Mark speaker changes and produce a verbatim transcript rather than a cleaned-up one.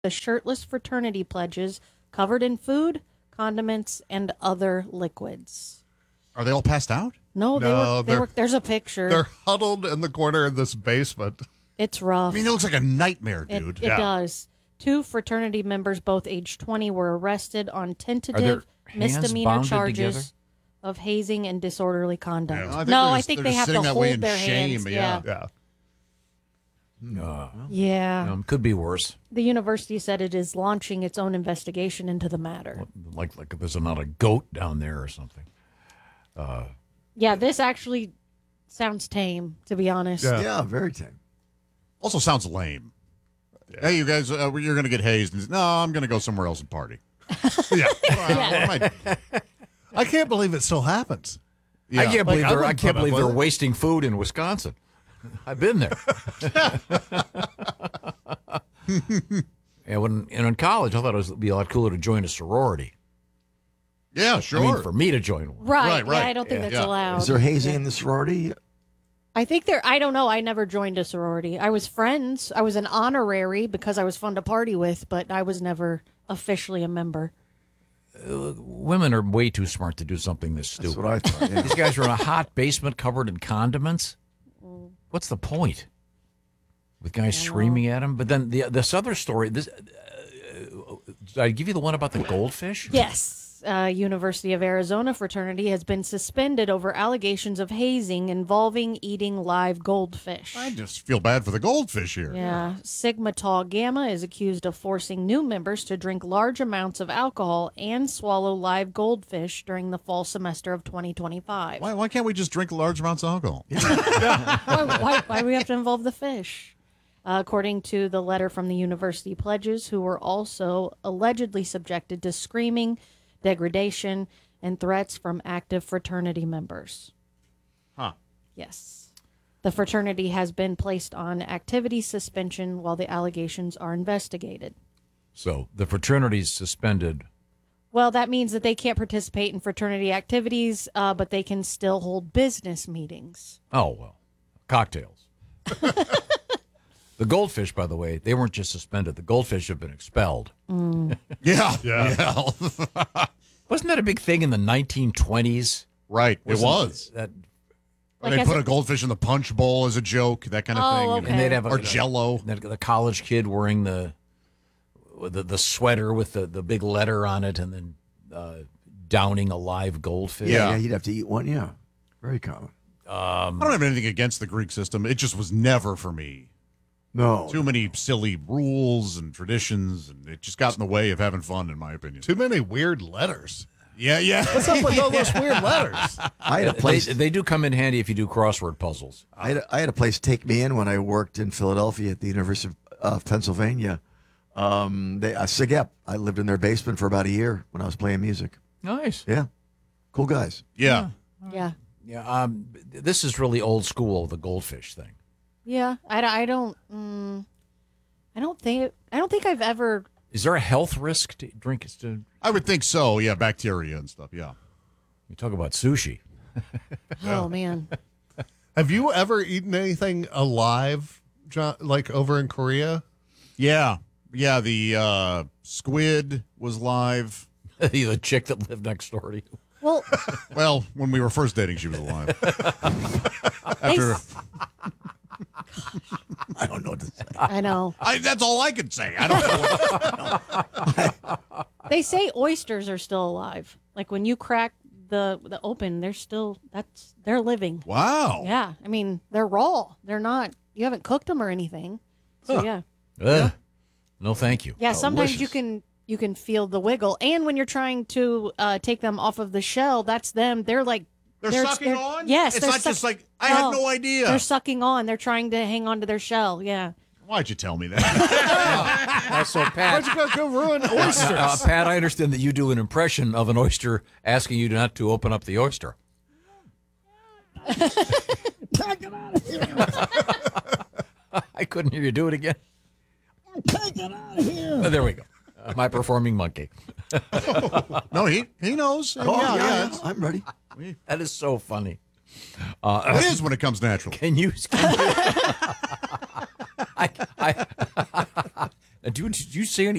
Speaker 1: the shirtless fraternity pledges covered in food, condiments, and other liquids.
Speaker 2: Are they all passed out?
Speaker 1: No, they
Speaker 3: No,
Speaker 1: were. They
Speaker 3: they're-
Speaker 1: were. There's a picture.
Speaker 3: They're huddled in the corner in this basement.
Speaker 1: It's rough.
Speaker 2: I mean, it looks like a nightmare,
Speaker 1: It,
Speaker 2: dude.
Speaker 1: it
Speaker 3: Yeah.
Speaker 1: does. Two fraternity members, both age twenty, were arrested on tentative
Speaker 4: hands
Speaker 1: misdemeanor
Speaker 4: bounded
Speaker 1: charges
Speaker 4: together?
Speaker 1: of hazing and disorderly conduct.
Speaker 2: Yeah, I think
Speaker 1: no,
Speaker 2: they're
Speaker 1: I
Speaker 2: just-
Speaker 1: think
Speaker 2: they're
Speaker 1: they
Speaker 2: just
Speaker 1: have to
Speaker 2: sitting that way
Speaker 1: hold
Speaker 2: in
Speaker 1: their
Speaker 2: shame,
Speaker 1: hands.
Speaker 2: yeah.
Speaker 3: Yeah.
Speaker 4: Uh,
Speaker 1: Yeah.
Speaker 4: um, could be worse.
Speaker 1: The university said it is launching its own investigation into the matter.
Speaker 4: Like like there's not a goat down there or something.
Speaker 1: Yeah, this actually sounds tame, to be honest.
Speaker 3: Yeah.
Speaker 5: Yeah, very tame.
Speaker 2: Also sounds lame. Hey, you guys, uh, you're going to get hazed. And, no, I'm going to go somewhere else and party.
Speaker 3: Yeah.
Speaker 2: Well, what am I-
Speaker 3: I can't believe it still happens.
Speaker 2: Yeah.
Speaker 4: I can't believe
Speaker 3: I
Speaker 4: they're I
Speaker 3: wouldn't
Speaker 4: can't
Speaker 3: put up
Speaker 4: believe
Speaker 3: with
Speaker 4: they're
Speaker 3: it.
Speaker 4: wasting food in Wisconsin. I've been there. And when and in college, I thought it would be a lot cooler to join a sorority.
Speaker 2: Yeah, sure.
Speaker 4: I mean, for me to join one.
Speaker 1: Right,
Speaker 2: Right, right.
Speaker 1: Yeah, I don't think
Speaker 2: Yeah.
Speaker 1: that's
Speaker 2: Yeah.
Speaker 1: allowed.
Speaker 5: Is there hazing in the sorority?
Speaker 1: I think there. I don't know. I never joined a sorority. I was friends. I was an honorary because I was fun to party with, but I was never officially a member.
Speaker 4: Women are way too smart to do something this
Speaker 5: That's
Speaker 4: stupid.
Speaker 5: what I thought. Yeah.
Speaker 4: These guys are in a hot basement covered in condiments. What's the point? With guys screaming at them. But then the this other story. This uh, did I give you the one about the goldfish?
Speaker 1: Yes. Uh, University of Arizona fraternity has been suspended over allegations of hazing involving eating live goldfish.
Speaker 2: I just feel bad for the goldfish here.
Speaker 1: Yeah. Sigma Tau Gamma is accused of forcing new members to drink large amounts of alcohol and swallow live goldfish during the fall semester of twenty twenty-five.
Speaker 2: Why, why can't we just drink large amounts of alcohol?
Speaker 1: why, why, why do we have to involve the fish? Uh, according to the letter from the university pledges, who were also allegedly subjected to screaming, degradation, and threats from active fraternity members.
Speaker 2: Huh.
Speaker 1: Yes. The fraternity has been placed on activity suspension while the allegations are investigated.
Speaker 4: So the fraternity's suspended.
Speaker 1: Well, that means that they can't participate in fraternity activities, uh, but they can still hold business meetings.
Speaker 4: Oh well, cocktails. The goldfish, by the way, they weren't just suspended. The goldfish have been expelled.
Speaker 2: Yeah.
Speaker 3: Yeah.
Speaker 2: Yeah.
Speaker 4: Wasn't that a big thing in the nineteen twenties?
Speaker 2: Right. It
Speaker 4: Wasn't
Speaker 2: was.
Speaker 4: That,
Speaker 1: Like
Speaker 2: they
Speaker 1: as
Speaker 2: put
Speaker 1: a-
Speaker 2: a goldfish in the punch bowl as a joke, that kind of
Speaker 1: Oh,
Speaker 2: thing.
Speaker 1: okay.
Speaker 4: and they'd have a,
Speaker 2: Or Jell-O.
Speaker 4: The, the college kid wearing the the, the sweater with the, the big letter on it, and then uh, downing a live goldfish.
Speaker 5: Yeah,
Speaker 2: Yeah.
Speaker 5: yeah, you'd have to eat one. Yeah, very common.
Speaker 2: I don't have anything against the Greek system. It just was never for me.
Speaker 5: No,
Speaker 2: Too many silly rules and traditions, and it just got in the way of having fun, in my opinion.
Speaker 3: Too many weird letters.
Speaker 2: Yeah, yeah.
Speaker 3: What's up with all those weird letters?
Speaker 5: I had a
Speaker 4: They,
Speaker 5: place.
Speaker 4: they do come in handy if you do crossword puzzles.
Speaker 5: I had a, I had a place take me in when I worked in Philadelphia at the University of uh, Pennsylvania. Um, they uh, SIGEP. I lived in their basement for about a year when I was playing music.
Speaker 4: Nice.
Speaker 5: Yeah, cool guys.
Speaker 2: Yeah.
Speaker 1: Yeah.
Speaker 4: Yeah. Um, this is really old school, the goldfish thing.
Speaker 1: Yeah. I, I don't. Mm, I don't think. I don't think I've ever.
Speaker 4: Is there a health risk to drink? To
Speaker 2: I would think so. Yeah, bacteria and stuff. Yeah.
Speaker 4: you talk about sushi?
Speaker 1: Oh man.
Speaker 3: Have you ever eaten anything alive, John, like over in Korea?
Speaker 2: Yeah. Yeah, the uh, squid was live.
Speaker 4: The chick that lived next door to you.
Speaker 1: Well,
Speaker 2: Well, when we were first dating, she was alive.
Speaker 1: they,
Speaker 2: After,
Speaker 5: I don't know what to say.
Speaker 1: I know.
Speaker 2: I, that's all I could say. I don't know. What,
Speaker 1: They say oysters are still alive. Like when you crack the the open, they're still that's they're living.
Speaker 2: wow.
Speaker 1: Yeah. I mean, they're raw. They're not. You haven't cooked them or anything. So yeah.
Speaker 4: Ugh. No, thank you.
Speaker 1: Yeah. Sometimes you
Speaker 5: Delicious.
Speaker 1: can you can feel the wiggle, and when you're trying to uh, take them off of the shell, that's them. They're like
Speaker 2: They're, sucking on?
Speaker 1: Yes.
Speaker 2: It's
Speaker 1: they're
Speaker 2: not
Speaker 1: suck-
Speaker 2: just like, I had
Speaker 1: No,
Speaker 2: no idea.
Speaker 1: They're sucking on. They're trying to hang on to their shell. Yeah.
Speaker 2: Why'd you tell me that?
Speaker 4: Uh, so Pat,
Speaker 3: Why'd you go, go ruin oysters?
Speaker 4: uh, Pat, I understand that you do an impression of an oyster asking you not to open up the oyster. I couldn't hear you do it again. Oh, there we go. Uh, my performing monkey.
Speaker 2: No, he he knows.
Speaker 5: Oh,
Speaker 2: yeah,
Speaker 5: yeah,
Speaker 2: yeah.
Speaker 5: yeah,
Speaker 2: it's-
Speaker 5: I'm ready.
Speaker 4: That is so funny. Uh,
Speaker 2: It is when it comes natural.
Speaker 4: Can you? Can you I, I, Uh, do, did you see any